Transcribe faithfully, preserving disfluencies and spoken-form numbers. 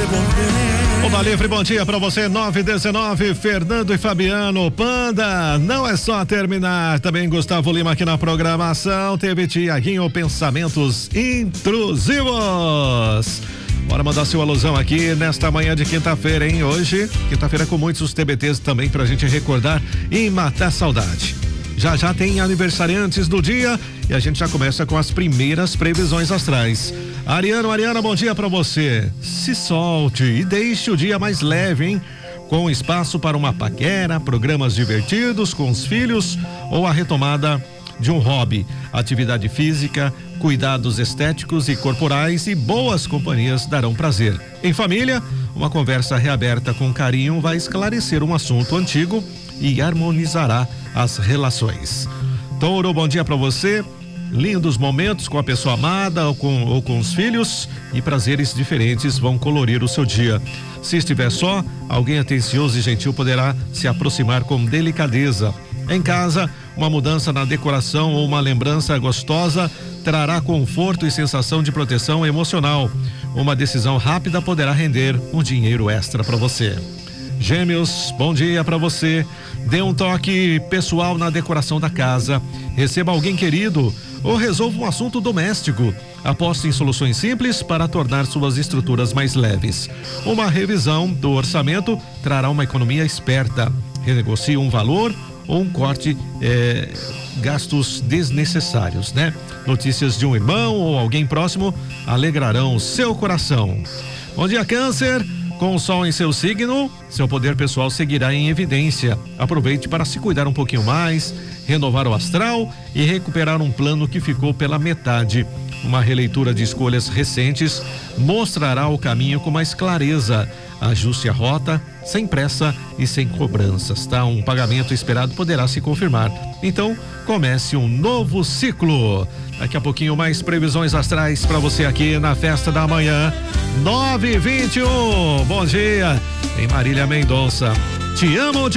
Oba Livre, bom dia pra você, nove e dezenove, Fernando e Fabiano, Panda, não é só terminar, também Gustavo Lima aqui na programação, teve Tiaguinho, Pensamentos Intrusivos. Bora mandar sua alusão aqui nesta manhã de quinta-feira, hein? Hoje, quinta-feira com muitos T B Ts também pra gente recordar e matar saudade. Já já tem aniversariantes do dia e a gente já começa com as primeiras previsões astrais. Ariano, Ariana, bom dia pra você. Se solte e deixe o dia mais leve, hein? Com espaço para uma paquera, programas divertidos com os filhos ou a retomada de um hobby, atividade física, cuidados estéticos e corporais e boas companhias darão prazer. Em família, uma conversa reaberta com carinho vai esclarecer um assunto antigo e harmonizará as relações. Touro, bom dia para você. Lindos momentos com a pessoa amada ou com, ou com os filhos e prazeres diferentes vão colorir o seu dia. Se estiver só, alguém atencioso e gentil poderá se aproximar com delicadeza. Em casa, uma mudança na decoração ou uma lembrança gostosa trará conforto e sensação de proteção emocional. Uma decisão rápida poderá render um dinheiro extra para você. Gêmeos, bom dia para você. Dê um toque pessoal na decoração da casa. Receba alguém querido ou resolva um assunto doméstico. Aposte em soluções simples para tornar suas estruturas mais leves. Uma revisão do orçamento trará uma economia esperta. Renegocie um valor ou um corte eh, gastos desnecessários, né? Notícias de um irmão ou alguém próximo alegrarão o seu coração. Bom dia, Câncer. Com o sol em seu signo, seu poder pessoal seguirá em evidência. Aproveite para se cuidar um pouquinho mais, renovar o astral e recuperar um plano que ficou pela metade. Uma releitura de escolhas recentes mostrará o caminho com mais clareza. Ajuste a rota, sem pressa e sem cobranças, tá? Um pagamento esperado poderá se confirmar. Então, comece um novo ciclo. Daqui a pouquinho mais previsões astrais para você aqui na Festa da Manhã, nove e vinte e um. Bom dia, em Marília Mendonça. Te amo de